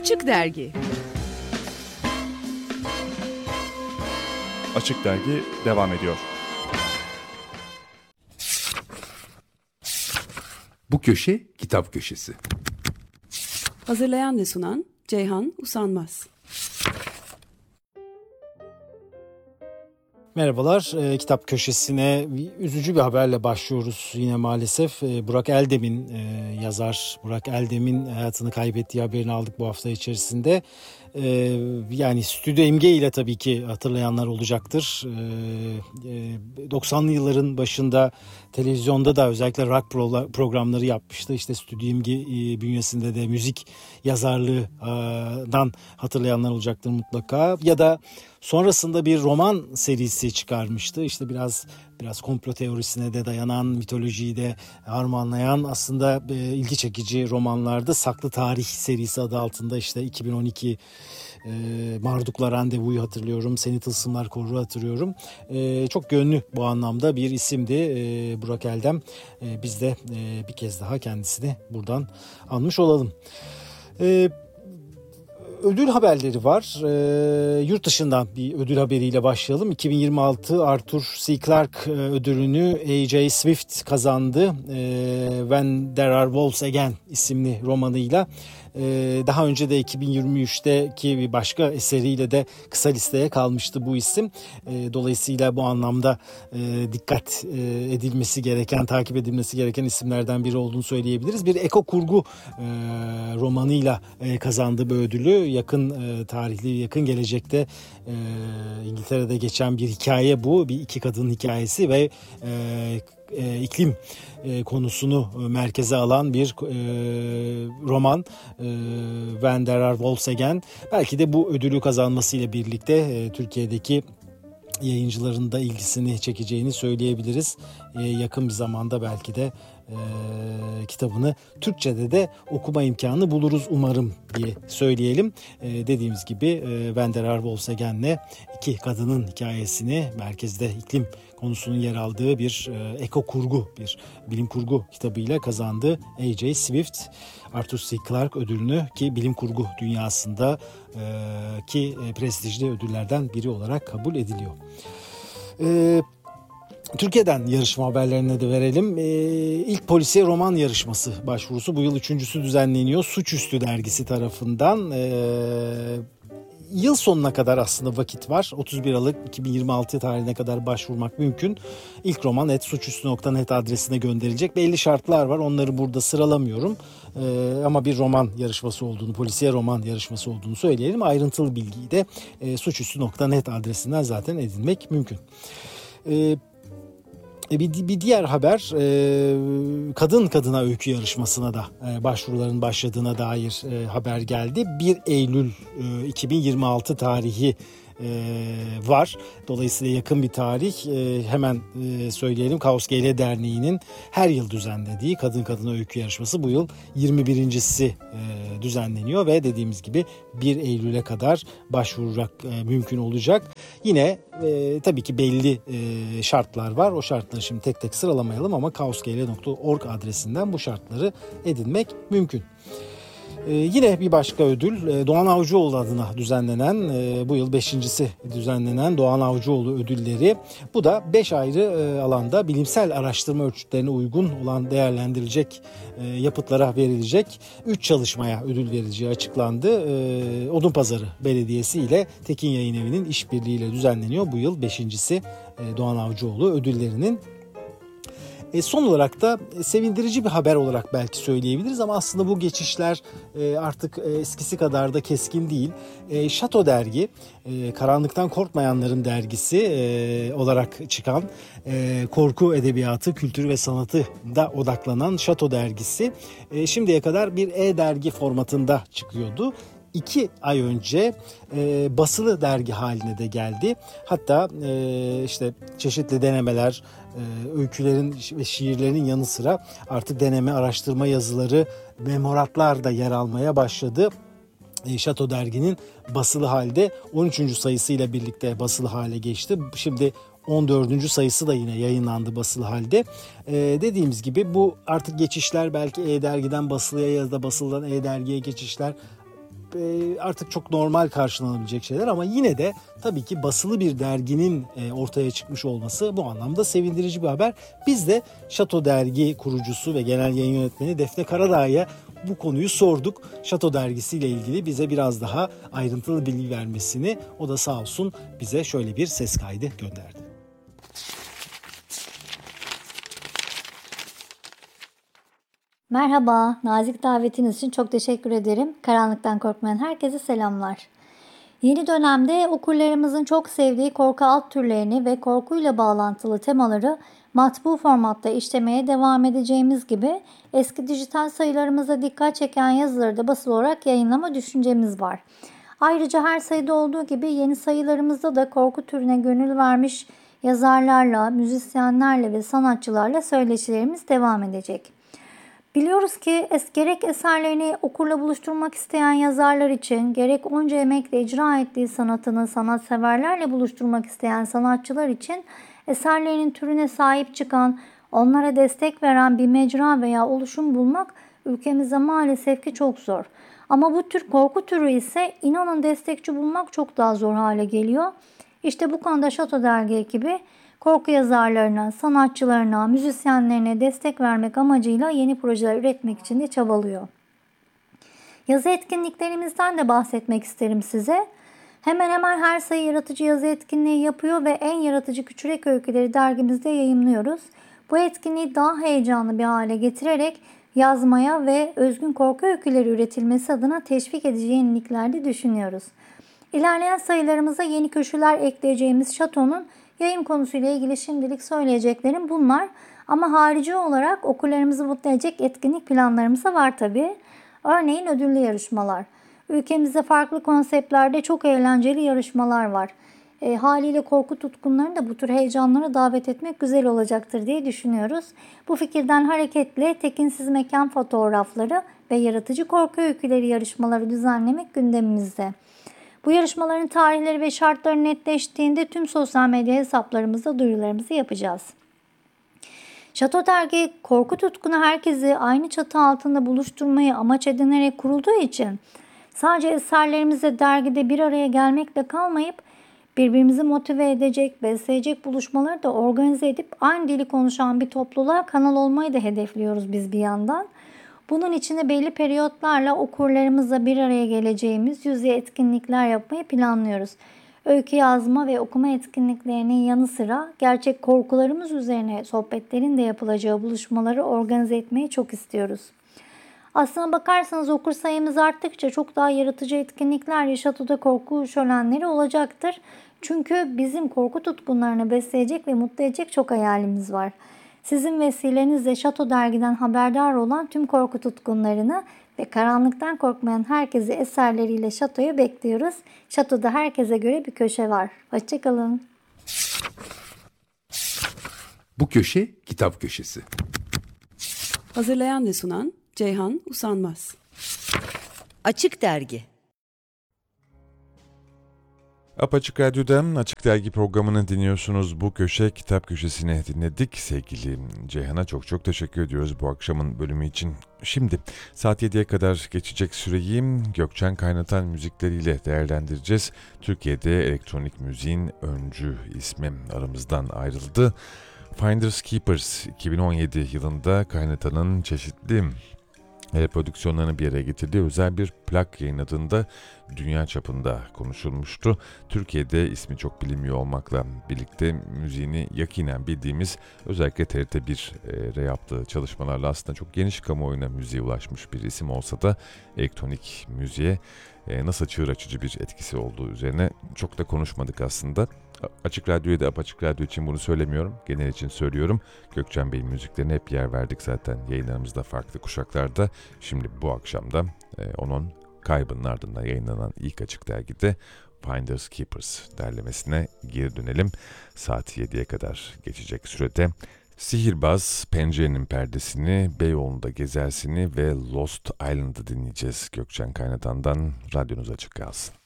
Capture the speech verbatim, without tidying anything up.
Açık Dergi. Açık Dergi devam ediyor. Bu köşe kitap köşesi. Hazırlayan ve sunan Ceyhan Usanmaz. Merhabalar, e, kitap köşesine üzücü bir haberle başlıyoruz yine maalesef. E, Burak Eldem'in, e, yazar Burak Eldem'in hayatını kaybettiği haberini aldık bu hafta içerisinde. E, yani Stüdyo İmge ile tabii ki hatırlayanlar olacaktır. E, e, doksanlı yılların başında televizyonda da özellikle rock pro- programları yapmıştı. İşte Stüdyo İmge e, bünyesinde de müzik yazarlığından hatırlayanlar olacaktır mutlaka. Ya da sonrasında bir roman serisi çıkarmıştı. İşte biraz biraz komplo teorisine de dayanan, mitolojiyi de harmanlayan aslında e, ilgi çekici romanlarda Saklı Tarih serisi adı altında işte iki bin on iki e, Marduk'la Randevu'yu hatırlıyorum. Seni Tılsımlar Korur hatırlıyorum. E, çok gönlü bu anlamda bir isimdi e, Burak Eldem. E, biz de e, bir kez daha kendisini buradan anmış olalım. E, Ödül haberleri var. Ee, yurt dışından bir ödül haberiyle başlayalım. iki bin yirmi altı Arthur C. Clarke ödülünü A J. Swift kazandı. Ee, When There Are Wolves Again isimli romanıyla. Ee, daha önce de iki bin yirmi üçteki bir başka eseriyle de kısa listeye kalmıştı bu isim. Ee, dolayısıyla bu anlamda e, dikkat e, edilmesi gereken, takip edilmesi gereken isimlerden biri olduğunu söyleyebiliriz. Bir eko kurgu e, romanıyla e, kazandı bu ödülü. Yakın e, tarihli, yakın gelecekte e, İngiltere'de geçen bir hikaye bu. Bir iki kadının hikayesi ve e, e, iklim e, konusunu merkeze alan bir e, roman. E, When There Are Wolves Again. Belki de bu ödülü kazanmasıyla birlikte e, Türkiye'deki yayıncıların da ilgisini çekeceğini söyleyebiliriz. E, yakın bir zamanda belki de e, kitabını Türkçe'de de okuma imkanı buluruz umarım diye söyleyelim. E, dediğimiz gibi e, When There Are Wolves Again'le iki kadının hikayesini merkezde iklim konusunun yer aldığı bir e, eko kurgu, bir bilim kurgu kitabıyla kazandı A J. Swift. Arthur C. Clarke ödülünü ki bilim kurgu dünyasında e, ki e, prestijli ödüllerden biri olarak kabul ediliyor. E, Türkiye'den yarışma haberlerine de verelim. Ee, ilk polisiye roman yarışması başvurusu bu yıl üçüncüsü düzenleniyor. Suçüstü dergisi tarafından. Ee, yıl sonuna kadar aslında vakit var. otuz bir Aralık iki bin yirmi altı tarihine kadar başvurmak mümkün. İlk roman et suçüstü nokta net adresine gönderilecek. Belli şartlar var. Onları burada sıralamıyorum. Ee, ama bir roman yarışması olduğunu, polisiye roman yarışması olduğunu söyleyelim. Ayrıntılı bilgiyi de e, suçüstü nokta net adresinden zaten edinmek mümkün. Ee, Bir, bir diğer haber kadın kadına öykü yarışmasına da başvuruların başladığına dair haber geldi. bir Eylül iki bin yirmi altı tarihi var. Dolayısıyla yakın bir tarih. Hemen söyleyelim, Kaos G L Derneği'nin her yıl düzenlediği kadın kadına öykü yarışması bu yıl yirmi birincisi düzenleniyor ve dediğimiz gibi bir Eylül'e kadar başvurmak mümkün olacak. Yine tabii ki belli şartlar var. O şartları şimdi tek tek sıralamayalım ama kaos g l nokta org adresinden bu şartları edinmek mümkün. Ee, yine bir başka ödül e, Doğan Avcıoğlu adına düzenlenen e, bu yıl beşincisi düzenlenen Doğan Avcıoğlu ödülleri. Bu da beş ayrı e, alanda bilimsel araştırma ölçütlerine uygun olan değerlendirilecek e, yapıtlara verilecek üç çalışmaya ödül verileceği açıklandı. E, Odunpazarı Belediyesi ile Tekin Yayın Evi'nin işbirliğiyle düzenleniyor bu yıl beşincisi e, Doğan Avcıoğlu ödüllerinin. E son olarak da sevindirici bir haber olarak belki söyleyebiliriz ama aslında bu geçişler e, artık e, eskisi kadar da keskin değil. E, Şato Dergi, e, karanlıktan korkmayanların dergisi e, olarak çıkan e, korku edebiyatı, kültürü ve sanatı da odaklanan Şato Dergisi e, şimdiye kadar bir e-dergi formatında çıkıyordu. İki ay önce e, basılı dergi haline de geldi. Hatta e, işte çeşitli denemeler, e, öykülerin ve şiirlerin yanı sıra artık deneme, araştırma yazıları, memoratlar da yer almaya başladı. E, Şato Dergi'nin basılı halde on üçüncü sayısıyla birlikte basılı hale geçti. Şimdi on dördüncü sayısı da yine yayınlandı basılı halde. Ee, dediğimiz gibi bu artık geçişler belki e-dergiden basılıya ya da basıldan e-dergiye geçişler e, artık çok normal karşılanabilecek şeyler ama yine de tabii ki basılı bir derginin e, ortaya çıkmış olması bu anlamda sevindirici bir haber. Biz de Şato Dergi kurucusu ve genel yayın yönetmeni Defne Karadağ'a bu konuyu sorduk. Şato Dergisi ile ilgili bize biraz daha ayrıntılı bilgi vermesini, o da sağ olsun bize şöyle bir ses kaydı gönderdi. Merhaba, nazik davetiniz için çok teşekkür ederim. Karanlıktan korkmayan herkese selamlar. Yeni dönemde okurlarımızın çok sevdiği korku alt türlerini ve korkuyla bağlantılı temaları matbu formatta işlemeye devam edeceğimiz gibi eski dijital sayılarımıza dikkat çeken yazıları da basılı olarak yayınlama düşüncemiz var. Ayrıca her sayıda olduğu gibi yeni sayılarımızda da korku türüne gönül vermiş yazarlarla, müzisyenlerle ve sanatçılarla söyleşilerimiz devam edecek. Biliyoruz ki es gerek eserlerini okurla buluşturmak isteyen yazarlar için, gerek onca emekle icra ettiği sanatını sanatseverlerle buluşturmak isteyen sanatçılar için eserlerinin türüne sahip çıkan, onlara destek veren bir mecra veya oluşum bulmak ülkemizde maalesef ki çok zor. Ama bu tür korku türü ise inanın destekçi bulmak çok daha zor hale geliyor. İşte bu konuda Şato Dergi ekibi korku yazarlarına, sanatçılarına, müzisyenlerine destek vermek amacıyla yeni projeler üretmek için de çabalıyor. Yazı etkinliklerimizden de bahsetmek isterim size. Hemen hemen her sayı yaratıcı yazı etkinliği yapıyor ve en yaratıcı küçürek öyküleri dergimizde yayımlıyoruz. Bu etkinliği daha heyecanlı bir hale getirerek yazmaya ve özgün korku öyküleri üretilmesi adına teşvik edici yenilikler de düşünüyoruz. İlerleyen sayılarımıza yeni köşeler ekleyeceğimiz Şato'nun yayın konusuyla ilgili şimdilik söyleyeceklerim bunlar. Ama harici olarak okurlarımızı mutlu edecek etkinlik planlarımız da var tabii. Örneğin ödüllü yarışmalar. Ülkemizde farklı konseptlerde çok eğlenceli yarışmalar var. E, haliyle korku tutkunlarını da bu tür heyecanlara davet etmek güzel olacaktır diye düşünüyoruz. Bu fikirden hareketle tekinsiz mekan fotoğrafları ve yaratıcı korku öyküleri yarışmaları düzenlemek gündemimizde. Bu yarışmaların tarihleri ve şartları netleştiğinde tüm sosyal medya hesaplarımızda duyurularımızı yapacağız. Şato Dergi korku tutkunu herkesi aynı çatı altında buluşturmayı amaç edinerek kurulduğu için sadece eserlerimizle dergide bir araya gelmekle kalmayıp birbirimizi motive edecek, besleyecek buluşmaları da organize edip aynı dili konuşan bir topluluğa kanal olmayı da hedefliyoruz biz bir yandan. Bunun için de belli periyotlarla okurlarımızla bir araya geleceğimiz yüzey etkinlikler yapmayı planlıyoruz. Öykü yazma ve okuma etkinliklerinin yanı sıra gerçek korkularımız üzerine sohbetlerin de yapılacağı buluşmaları organize etmeyi çok istiyoruz. Aslına bakarsanız okur sayımız arttıkça çok daha yaratıcı etkinlikler Şato'da korku şölenleri olacaktır. Çünkü bizim korku tutkunlarını besleyecek ve mutlu edecek çok hayalimiz var. Sizin vesilenizle Şato Dergi'den haberdar olan tüm korku tutkunlarını ve karanlıktan korkmayan herkesi eserleriyle Şato'ya bekliyoruz. Şato'da herkese göre bir köşe var. Hoşçakalın. Bu köşe kitap köşesi. Hazırlayan ve sunan Ceyhan Usanmaz. Açık Dergi. Apaçık Radyo'da Açık Dergi programını dinliyorsunuz. Bu köşe kitap köşesini dinledik. Sevgili Ceyhan'a çok çok teşekkür ediyoruz bu akşamın bölümü için. Şimdi saat yediye kadar geçecek süreyi Gökçen Kaynatan müzikleriyle değerlendireceğiz. Türkiye'de elektronik müziğin öncü ismi aramızdan ayrıldı. Finders Keepers iki bin on yedi yılında Kaynatan'ın çeşitli prodüksiyonlarını bir araya getirdiği özel bir plak yayınladığında dünya çapında konuşulmuştu. Türkiye'de ismi çok bilinmiyor olmakla birlikte müziğini yakinen bildiğimiz özellikle T R T bir'e yaptığı çalışmalarla aslında çok geniş kamuoyuna müziğe ulaşmış bir isim olsa da elektronik müziğe nasıl çığır açıcı bir etkisi olduğu üzerine çok da konuşmadık aslında. Açık Radyo'ya da Apaçık Radyo için bunu söylemiyorum. Genel için söylüyorum. Gökçen Bey'in müziklerine hep yer verdik zaten yayınlarımızda farklı kuşaklarda. Şimdi bu akşamda e, onun kaybının ardından yayınlanan ilk Açık Dergi'de Finders Keepers derlemesine geri dönelim. Saat yediye kadar geçecek sürede Sihirbaz, Pencerenin Perdesini, Beyoğlu'nda Gezersini ve Lost Island'ı dinleyeceğiz. Gökçen Kaynatan'dan radyonuz açık kalsın.